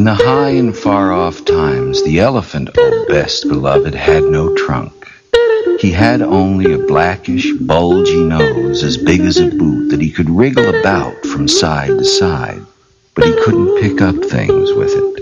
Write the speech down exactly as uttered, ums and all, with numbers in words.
In the high and far-off times, the elephant, oh best beloved, had no trunk. He had only a blackish, bulgy nose as big as a boot that he could wriggle about from side to side, but he couldn't pick up things with it.